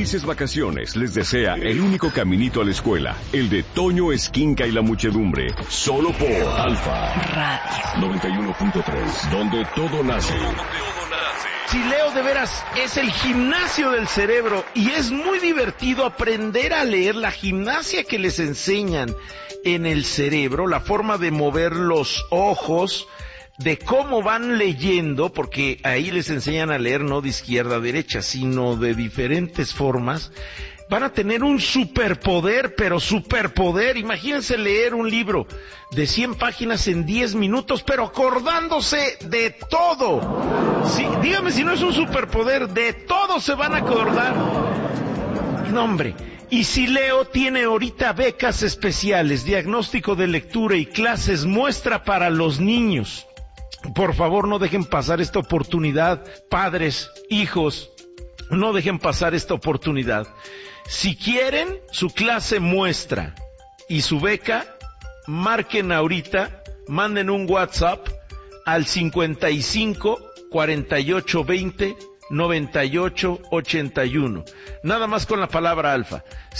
Felices vacaciones les desea el único caminito a la escuela, el de Toño Esquinca y la Muchedumbre, solo por Alfa Radio 91.3, donde todo nace. Sileo, de veras, es el gimnasio del cerebro y es muy divertido aprender a leer la gimnasia que les enseñan en el cerebro, la forma de mover los ojos, de cómo van leyendo, porque ahí les enseñan a leer no de izquierda a derecha, sino de diferentes formas. Van a tener un superpoder, pero superpoder. Imagínense leer un libro de 100 páginas en 10 minutos, pero acordándose de todo. Sí, dígame si no es un superpoder, de todo se van a acordar. No, hombre. Y Sileo tiene ahorita becas especiales, diagnóstico de lectura y clases muestra para los niños. Por favor, no dejen pasar esta oportunidad, padres, hijos, no dejen pasar esta oportunidad. Si quieren su clase muestra y su beca, marquen ahorita, manden un WhatsApp al 55 48 20 98 81. Nada más con la palabra alfa.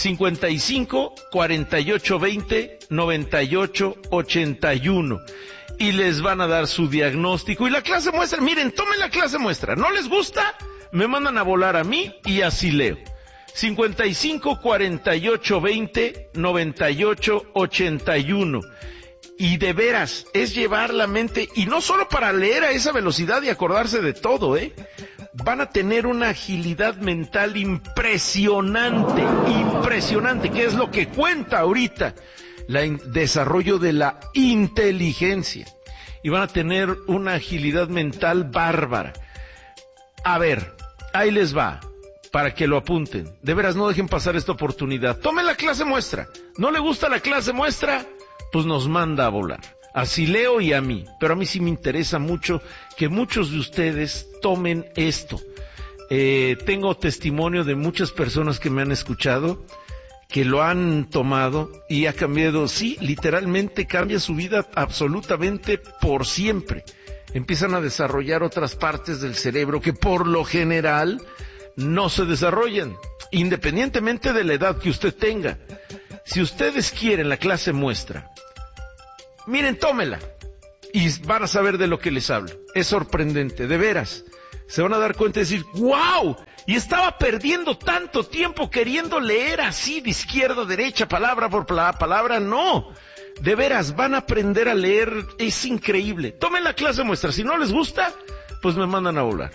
55 48 20 98 81. Y les van a dar su diagnóstico y la clase muestra. Miren, tomen la clase muestra. ¿No les gusta? Me mandan a volar a mí y a Sileo. 55 48 20 98 81. Y de veras, es llevar la mente, y no solo para leer a esa velocidad y acordarse de todo, van a tener una agilidad mental impresionante, que es lo que cuenta ahorita, desarrollo de la inteligencia. Y van a tener una agilidad mental bárbara. A ver, ahí les va, para que lo apunten. De veras, no dejen pasar esta oportunidad. Tomen la clase muestra. ¿No le gusta la clase muestra? Pues nos manda a volar. A Sileo y a mí. Pero a mí sí me interesa mucho que muchos de ustedes tomen esto. Tengo testimonio de muchas personas que me han escuchado, que lo han tomado y ha cambiado, sí, literalmente cambia su vida absolutamente por siempre. Empiezan a desarrollar otras partes del cerebro que por lo general no se desarrollan, independientemente de la edad que usted tenga. Si ustedes quieren la clase muestra, miren, tómela y van a saber de lo que les hablo. Es sorprendente, de veras. Se van a dar cuenta y decir, ¡wow! Y estaba perdiendo tanto tiempo queriendo leer así de izquierda a derecha, palabra por palabra. No, de veras, van a aprender a leer, es increíble. Tomen la clase muestra, si no les gusta, pues me mandan a volar.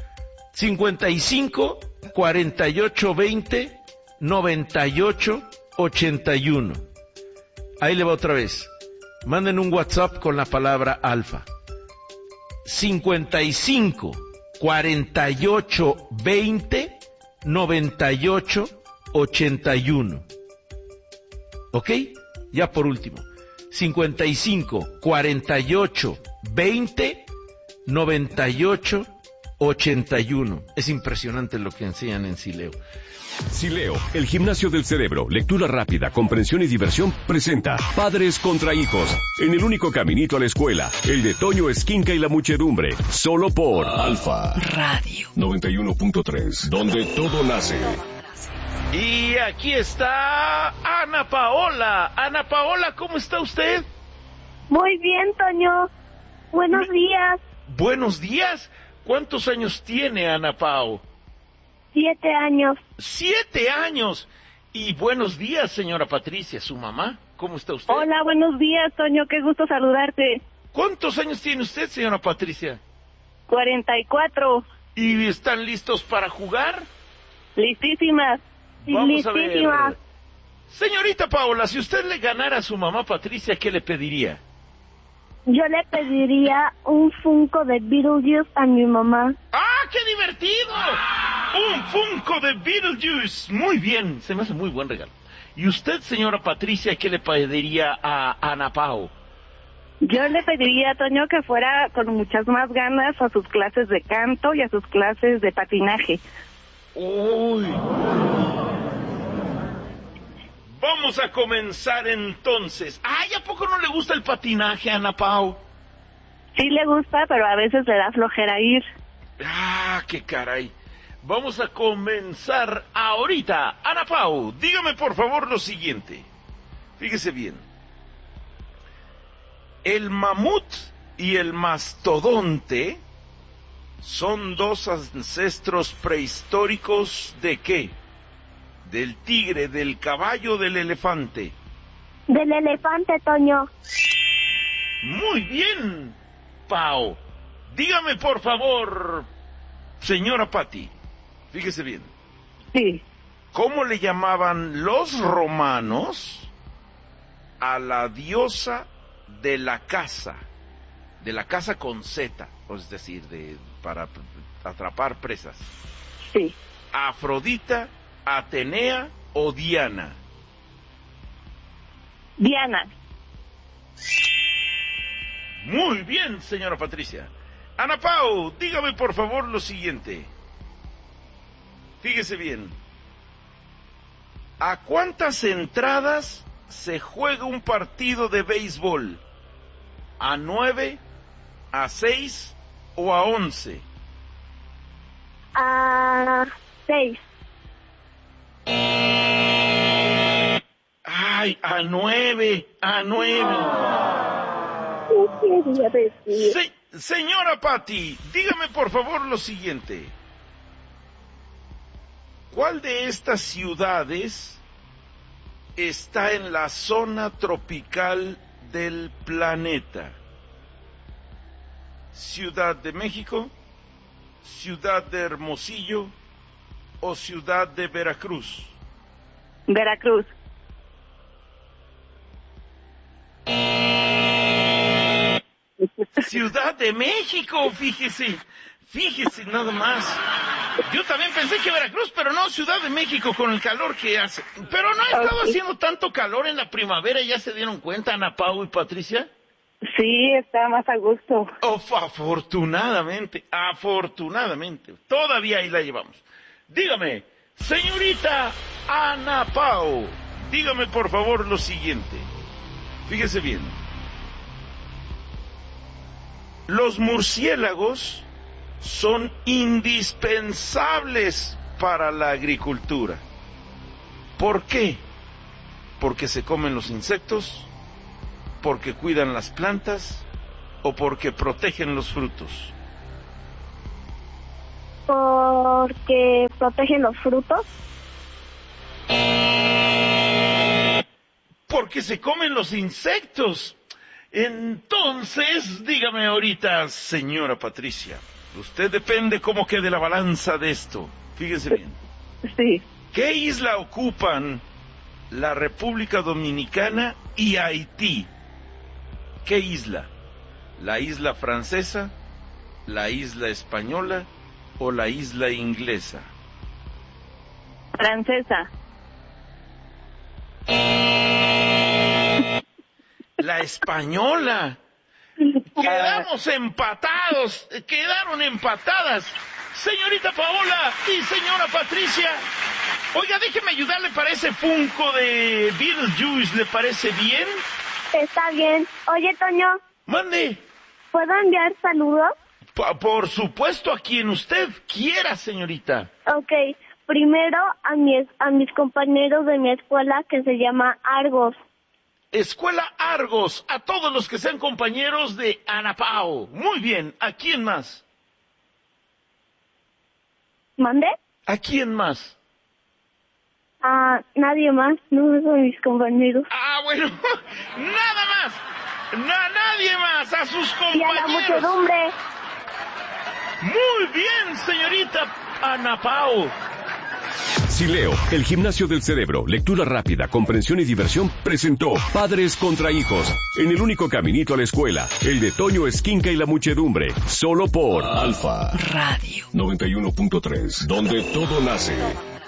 55 48 20 98 81. Ahí le va otra vez. Manden un WhatsApp con la palabra alfa. 55 48 20 98 81. ¿Ok? Ya por último. 55 48 20 98 81. Es impresionante lo que enseñan en Sileo. Sileo, el gimnasio del cerebro, lectura rápida, comprensión y diversión, presenta Padres contra Hijos, en el único caminito a la escuela, el de Toño Esquinca y la Muchedumbre, solo por Alfa Radio 91.3, donde todo nace. Y aquí está Ana Paola. Ana Paola, ¿cómo está usted? Muy bien, Toño. Buenos días. Buenos días. ¿Cuántos años tiene Ana Pao? 7 años. 7 años. Y buenos días, señora Patricia, su mamá. ¿Cómo está usted? Hola, buenos días, Toño. Qué gusto saludarte. ¿Cuántos años tiene usted, señora Patricia? 44. ¿Y están listos para jugar? Listísimas. Vamos a Listísimas. ver. Señorita Paola, si usted le ganara a su mamá Patricia, ¿qué le pediría? Yo le pediría un Funko de Beetlejuice a mi mamá. ¡Ah, qué divertido! Un Funko de Beetlejuice. Muy bien, se me hace muy buen regalo. ¿Y usted, señora Patricia, qué le pediría a Ana Pao? Yo le pediría a Toño que fuera con muchas más ganas a sus clases de canto y a sus clases de patinaje. Uy. Vamos a comenzar entonces. Ay, ¿a poco no le gusta el patinaje a Ana Pao? Sí le gusta, pero a veces le da flojera ir. Ah, qué caray. Vamos a comenzar ahorita. Ana Pau, dígame por favor lo siguiente. Fíjese bien. El mamut y el mastodonte son dos ancestros prehistóricos ¿de qué? ¿Del tigre, del caballo, del elefante? Del elefante, Toño. Muy bien, Pau. Dígame por favor, señora Patti, fíjese bien. Sí. ¿Cómo le llamaban los romanos a la diosa de la caza con Z, es decir, para atrapar presas? Sí. ¿Afrodita, Atenea o Diana? Diana. Muy bien, señora Patricia. Ana Pau, dígame por favor lo siguiente. Fíjese bien. ¿A cuántas entradas se juega un partido de béisbol? ¿A 9, a 6 o a 11? A 6. Ay, a 9, a 9. ¿Qué quería decir? Señora Patti, dígame por favor lo siguiente. ¿Cuál de estas ciudades está en la zona tropical del planeta? ¿Ciudad de México, Ciudad de Hermosillo o Ciudad de Veracruz? Veracruz. Ciudad de México, fíjese nada más. Yo también pensé que Veracruz, pero no, Ciudad de México con el calor que hace. Pero no ha estado haciendo tanto calor en la primavera, ¿ya se dieron cuenta, Ana Pau y Patricia? Sí, está más a gusto. Oh, afortunadamente, todavía ahí la llevamos. Dígame, señorita Ana Pau, dígame por favor lo siguiente. Fíjese bien. Los murciélagos son indispensables para la agricultura. ¿Por qué? Porque se comen los insectos, porque cuidan las plantas o porque protegen los frutos. Porque protegen los frutos. Porque se comen los insectos. Entonces, dígame ahorita, señora Patricia, usted depende cómo quede la balanza de esto. Fíjese bien. Sí. ¿Qué isla ocupan la República Dominicana y Haití? ¿Qué isla? ¿La isla francesa, la isla española o la isla inglesa? Francesa. La española. Quedaron empatadas. Señorita Paola y señora Patricia. Oiga, déjeme ayudarle para ese Funko de Beetlejuice, ¿le parece bien? Está bien. Oye, Toño. Mande. ¿Puedo enviar saludos? Por supuesto, a quien usted quiera, señorita. Ok. Primero a mis compañeros de mi escuela que se llama Argos. Escuela Argos, a todos los que sean compañeros de Ana Pau. Muy bien, ¿a quién más? ¿Mande? ¿A quién más? A nadie más, no son mis compañeros. Ah, bueno, nada más, nadie más, a sus compañeros. Y a la muchedumbre. Muy bien, señorita Ana Pau. Sileo, el gimnasio del cerebro, lectura rápida, comprensión y diversión, presentó Padres contra Hijos, en el único caminito a la escuela, el de Toño Esquinca y la muchedumbre, solo por Alfa Radio 91.3, donde todo nace.